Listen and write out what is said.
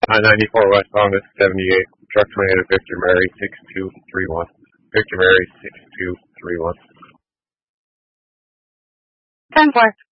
I-94 westbound at 78. Truck 28 at Victor Mary 6231. Victor Mary 6231. 10-4.